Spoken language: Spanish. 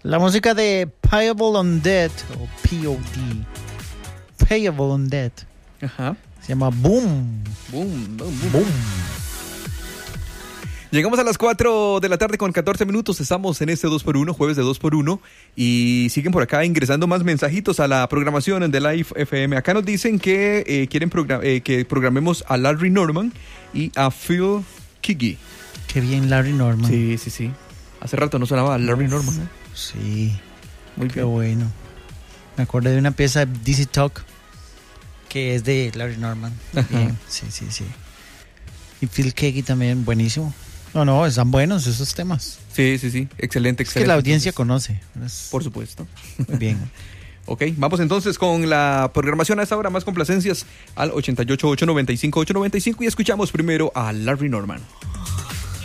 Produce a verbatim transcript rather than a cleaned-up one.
La música de Payable Undead, o P O D. Payable Undead. Ajá. Se llama Boom. Boom, boom, boom. Boom. Llegamos a las cuatro de la tarde con catorce minutos. Estamos en este dos por uno, jueves de dos por uno. Y siguen por acá ingresando más mensajitos a la programación de Live F M. Acá nos dicen que eh, quieren program- eh, que programemos a Larry Norman y a Phil Keaggy. Qué bien, Larry Norman. Sí, sí, sí. Hace rato no sonaba Larry Norman, ¿eh? Sí. Muy Qué bien. bueno. Me acordé de una pieza de D C Talk que es de Larry Norman. Bien. Sí, sí, sí. Y Phil Keaggy también, buenísimo. No, no, están buenos esos temas. Sí, sí, sí. Excelente, excelente. Es que la audiencia Entonces, conoce. Es- por supuesto. Muy bien. Ok, vamos entonces con la programación a esta hora, más complacencias al ochenta y ocho, ocho noventa y cinco, ocho noventa y cinco y escuchamos primero a Larry Norman.